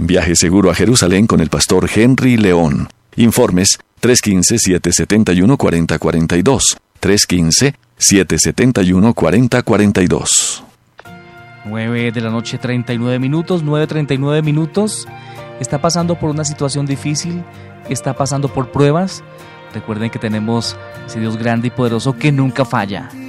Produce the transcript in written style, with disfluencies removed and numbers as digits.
Viaje seguro a Jerusalén con el pastor Henry León. Informes 315-771-4042. 315-771-4042. 9 de la noche, 39 minutos, 9:39 minutos. Está pasando por una situación difícil, está pasando por pruebas. Recuerden que tenemos ese Dios grande y poderoso que nunca falla.